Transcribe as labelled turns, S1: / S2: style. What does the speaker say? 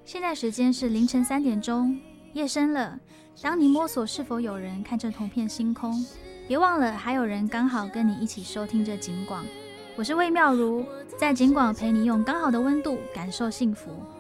S1: 现在时间是凌晨3点钟，夜深了。当你摸索是否有人看着同片星空，别忘了还有人刚好跟你一起收听着警广。我是魏妙如，在警广陪你用刚好的温度感受幸福。